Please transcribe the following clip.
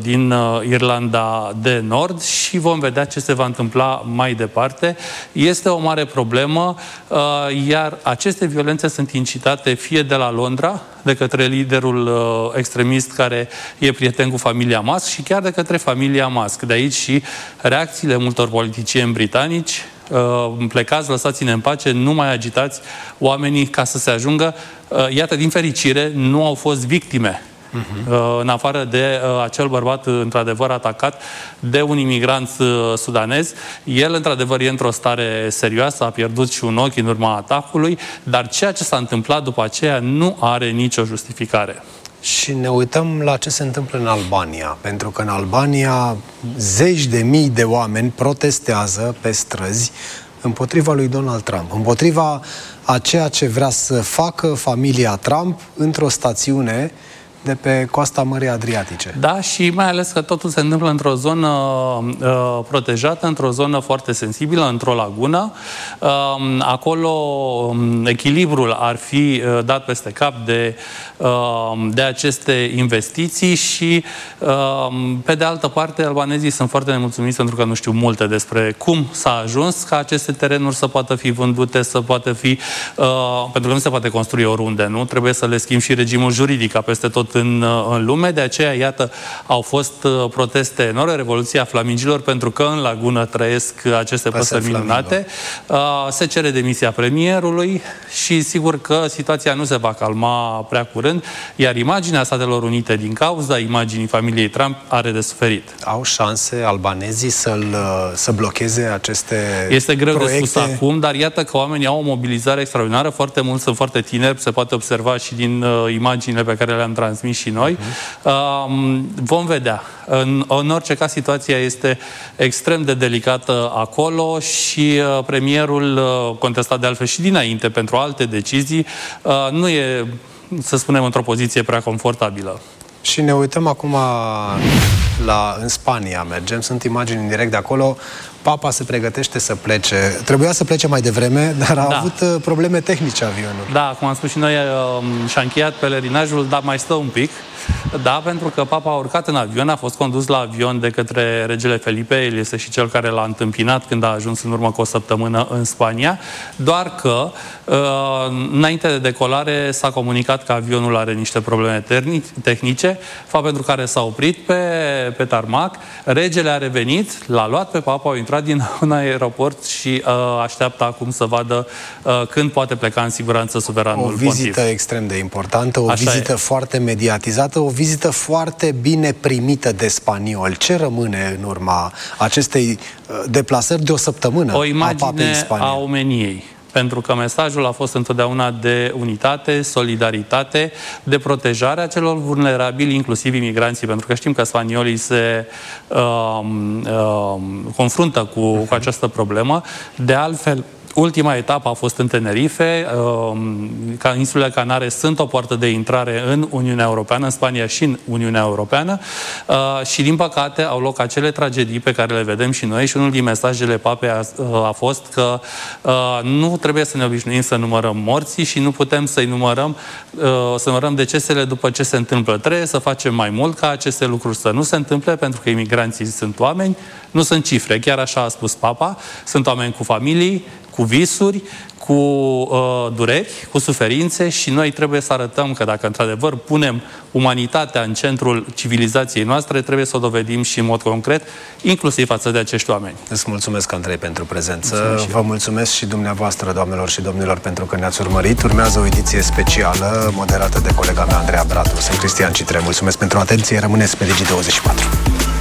din Irlanda de Nord și vom vedea ce se va întâmpla mai departe. Este o mare problemă, iar aceste violențe sunt incitate fie de la Londra, de către liderul extremist care e prieten cu familia Musk și chiar de către familia Musk. De aici și reacțiile multor politicieni britanici: plecați, lăsați-ne în pace, nu mai agitați oamenii ca să se ajungă. Iată, din fericire, nu au fost victime. În afară de acel bărbat într-adevăr atacat de un imigrant sudanez. El într-adevăr e într-o stare serioasă, a pierdut și un ochi în urma atacului, dar ceea ce s-a întâmplat după aceea nu are nicio justificare. Și ne uităm la ce se întâmplă în Albania, pentru că în Albania zeci de mii de oameni protestează pe străzi împotriva lui Donald Trump, împotriva a ceea ce vrea să facă familia Trump într-o stațiune de pe coasta Mării Adriatice. Da, și mai ales că totul se întâmplă într-o zonă protejată, într-o zonă foarte sensibilă, într-o lagună. Acolo echilibrul ar fi dat peste cap de aceste investiții și, pe de altă parte, albanezii sunt foarte nemulțumiți pentru că nu știu multe despre cum s-a ajuns ca aceste terenuri să poată fi vândute, să poată fi... pentru că nu se poate construi oriunde, nu? Trebuie să le schimbi și regimul juridic ca peste tot în lume. De aceea, iată, au fost proteste enorme, Revoluția Flamingilor, pentru că în lagună trăiesc aceste păsări minunate. Se cere demisia premierului și sigur că situația nu se va calma prea curând, iar imaginea Statelor Unite din cauza imaginii familiei Trump are de suferit. Au șanse albanezii să blocheze aceste Este greu proiecte? de spus acum, dar iată că oamenii au o mobilizare extraordinară, foarte mulți sunt foarte tineri, se poate observa și din imaginile pe care le-am transmis și noi. Vom vedea. În orice caz, situația este extrem de delicată acolo și premierul, contestat de altfel și dinainte pentru alte decizii, nu e, să spunem, într-o poziție prea confortabilă. Și ne uităm acum în Spania, mergem, sunt imagini în direct de acolo. Papa se pregătește să plece. Trebuia să plece mai devreme, dar a avut probleme tehnice avionul. Da, cum am spus și noi, și-a încheiat pelerinajul, dar mai stă un pic. Da, pentru că Papa a urcat în avion, a fost condus la avion de către regele Felipe, el este și cel care l-a întâmpinat când a ajuns în urmă cu o săptămână în Spania, doar că înainte de decolare s-a comunicat că avionul are niște probleme tehnice, fapt pentru care s-a oprit pe tarmac, regele a revenit, l-a luat pe Papa, au intrat din un aeroport și așteaptă acum să vadă când poate pleca în siguranță suveranul pontif. O vizită extrem de importantă, o vizită foarte mediatizată, o vizită foarte bine primită de spanioli. Ce rămâne în urma acestei deplasări de o săptămână? O imagine a omeniei. Pentru că mesajul a fost întotdeauna de unitate, solidaritate, de protejare a celor vulnerabili, inclusiv imigranții, pentru că știm că spaniolii se confruntă cu această problemă. De altfel, ultima etapă a fost în Tenerife. Insulele Canare sunt o poartă de intrare în Uniunea Europeană, în Spania și în Uniunea Europeană și, din păcate, au loc acele tragedii pe care le vedem și noi și unul din mesajele Papei a fost că nu trebuie să ne obișnuim să numărăm morții și nu putem să numărăm decesele după ce se întâmplă. Trebuie să facem mai mult ca aceste lucruri să nu se întâmple, pentru că imigranții sunt oameni, nu sunt cifre. Chiar așa a spus Papa, sunt oameni cu familii, cu visuri, cu dureri, cu suferințe și noi trebuie să arătăm că dacă într-adevăr punem umanitatea în centrul civilizației noastre, trebuie să o dovedim și în mod concret, inclusiv față de acești oameni. Îți mulțumesc, Andrei, pentru prezență. Vă mulțumesc și dumneavoastră, doamnelor și domnilor, pentru că ne-ați urmărit. Urmează o ediție specială moderată de colega mea, Andreea Bratu. Sunt Cristian Citre. Mulțumesc pentru atenție. Rămâneți pe Digi24.